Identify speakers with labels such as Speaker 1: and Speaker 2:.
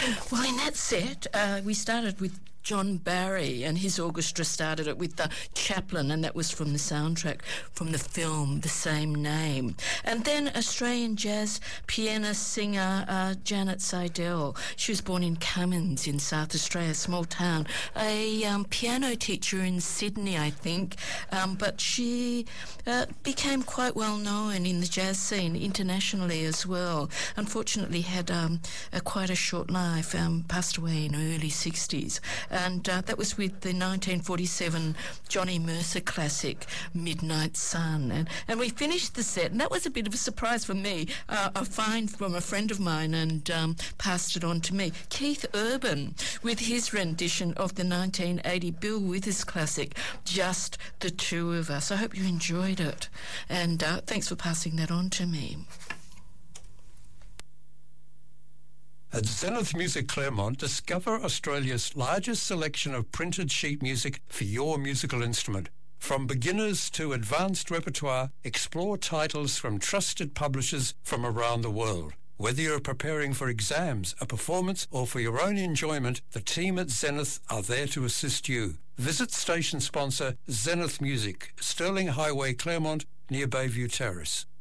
Speaker 1: Well, in that set, we started with John Barry, and his orchestra started it with the Chaplain, and that was from the soundtrack from the film The Same Name. And then Australian jazz pianist, singer Janet Seidel. She was born in Cummins in South Australia, a small town. A piano teacher in Sydney, I think, but she became quite well known in the jazz scene internationally as well. Unfortunately had quite a short life, passed away in early 60s. And that was with the 1947 Johnny Mercer classic, Midnight Sun. And we finished the set, and that was a bit of a surprise for me. A find from a friend of mine, and passed it on to me. Keith Urban, with his rendition of the 1980 Bill Withers classic, Just the Two of Us. I hope you enjoyed it. And thanks for passing that on to me.
Speaker 2: At Zenith Music Claremont, discover Australia's largest selection of printed sheet music for your musical instrument. From beginners to advanced repertoire, explore titles from trusted publishers from around the world. Whether you're preparing for exams, a performance, or for your own enjoyment, the team at Zenith are there to assist you. Visit station sponsor Zenith Music, Stirling Highway, Claremont, near Bayview Terrace.